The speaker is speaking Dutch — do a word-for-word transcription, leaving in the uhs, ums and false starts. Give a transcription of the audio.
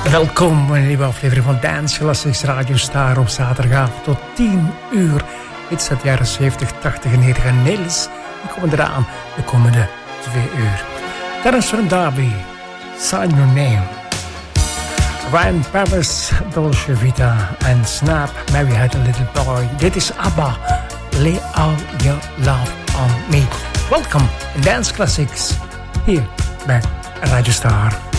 Welkom bij een nieuwe aflevering van Dance Classics Radio Star op zaterdagavond tot tien uur. Dit is het jaren zeventig, tachtig en negentig en Nederlands. Die komen eraan de komende twee uur. Dennis van Derby, Sign Your Name. Ryan Paris, Dolce Vita en Snap, Mary Had a Little Boy. Dit is ABBA, Lay All Your Love on Me. Welkom in Dance Classics hier bij Radio Star.